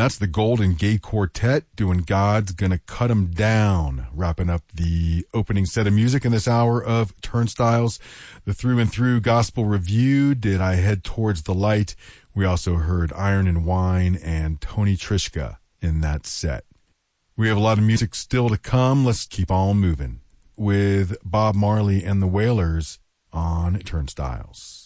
That's the Golden Gate Quartet doing God's Gonna Cut 'Em Down, wrapping up the opening set of music in this hour of Turnstiles. The Through and Through Gospel Review, Did I Head Towards the Light? We also heard Iron and Wine and Tony Trischka in that set. We have a lot of music still to come. Let's keep on moving with Bob Marley and the Wailers on Turnstiles.